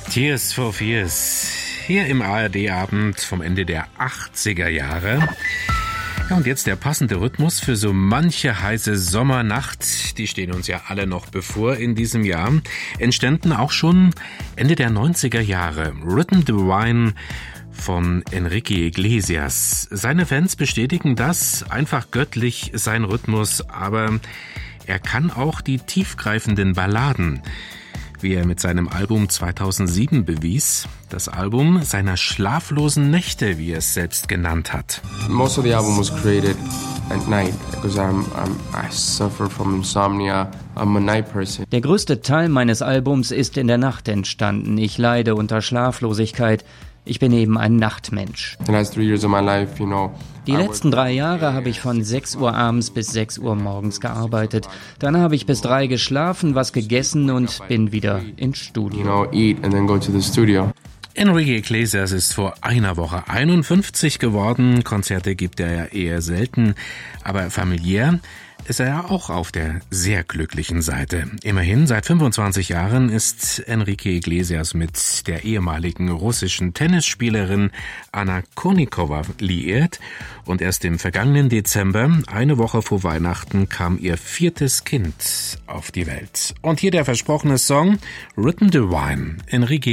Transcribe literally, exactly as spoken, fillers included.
Tears for Fears, hier im A R D-Abend vom Ende der achtziger Jahre. Ja, und jetzt der passende Rhythmus für so manche heiße Sommernacht. Die stehen uns ja alle noch bevor in diesem Jahr. Entstanden auch schon Ende der neunziger Jahre. Rhythm Divine von Enrique Iglesias. Seine Fans bestätigen das, einfach göttlich sein Rhythmus, aber er kann auch die tiefgreifenden Balladen, wie er mit seinem Album zweitausendsieben bewies. Das Album seiner schlaflosen Nächte, wie er es selbst genannt hat. Most of the album was created at night because I'm, I'm, I suffer from insomnia. I'm a night person. Der größte Teil meines Albums ist in der Nacht entstanden. Ich leide unter Schlaflosigkeit. Ich bin eben ein Nachtmensch. The last three years of my life, you know, Die letzten drei Jahre habe ich von sechs Uhr abends bis sechs Uhr morgens gearbeitet. Dann habe ich bis drei geschlafen, was gegessen und bin wieder ins Studio. you know, eat and then go to the studio. Enrique Iglesias ist vor einer Woche einundfünfzig geworden. Konzerte gibt er ja eher selten, aber familiär ist er ja auch auf der sehr glücklichen Seite. Immerhin, seit fünfundzwanzig Jahren ist Enrique Iglesias mit der ehemaligen russischen Tennisspielerin Anna Kournikova liiert und erst im vergangenen Dezember, eine Woche vor Weihnachten, kam ihr viertes Kind auf die Welt. Und hier der versprochene Song Rhythm Divine, Enrique